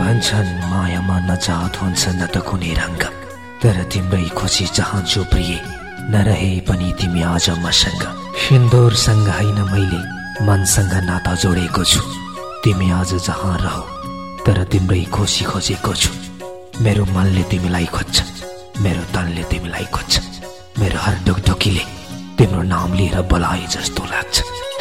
भन्छन् मायामा न जात हुन्छ न त कुनै रङ्ग, तर तिम्रै खुसी चाहन्छु प्रिय, नरहे पनि तिमी आज मसँग। सिन्दुरसँग होइन मैले मनसँग नाता जोडेको छु, तिमी आज जहाँ रहो तर तिम्रै खुसी खोजेको छु। मेरो मनले तिमीलाई खोज्छ, मेरो तनले तिमीलाई खोज्छ, मेरो हर ढुकढुकीले तिम्रो नाम लिएर बोलाए जस्तो लाग्छ।